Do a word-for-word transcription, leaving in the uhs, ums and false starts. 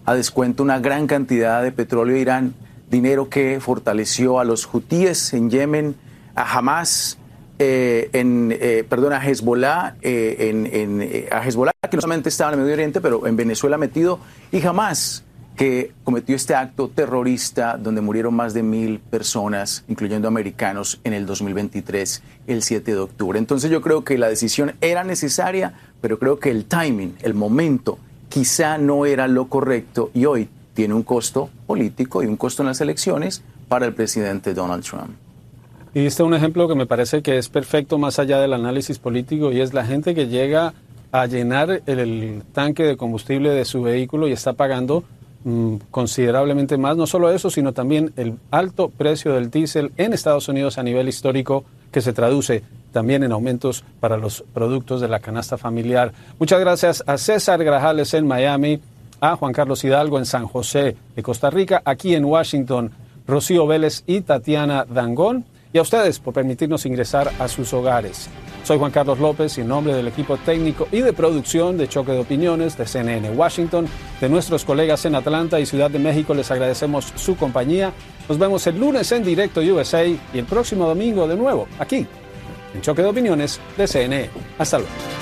a descuento una gran cantidad de petróleo de Irán, dinero que fortaleció a los hutíes en Yemen, a Hamas, eh, en, eh, perdón, a Hezbollah, eh, en, en, eh, a Hezbollah, que no solamente estaba en el Medio Oriente, pero en Venezuela metido, y Hamas, que cometió este acto terrorista donde murieron más de mil personas, incluyendo americanos, en el dos mil veintitrés, el siete de octubre. Entonces yo creo que la decisión era necesaria, pero creo que el timing, el momento, quizá no era lo correcto y hoy tiene un costo político y un costo en las elecciones para el presidente Donald Trump. Y diste un ejemplo que me parece que es perfecto más allá del análisis político, y es la gente que llega a llenar el, el tanque de combustible de su vehículo y está pagando mmm, considerablemente más. No solo eso, sino también el alto precio del diésel en Estados Unidos a nivel histórico, que se traduce también en aumentos para los productos de la canasta familiar. Muchas gracias a César Grajales en Miami, a Juan Carlos Hidalgo en San José de Costa Rica, aquí en Washington, Rocío Vélez y Tatiana Dangón, y a ustedes por permitirnos ingresar a sus hogares. Soy Juan Carlos López y en nombre del equipo técnico y de producción de Choque de Opiniones de C N N Washington, de nuestros colegas en Atlanta y Ciudad de México, les agradecemos su compañía. Nos vemos el lunes en directo U S A y el próximo domingo de nuevo aquí en Choque de Opiniones de C N N. Hasta luego.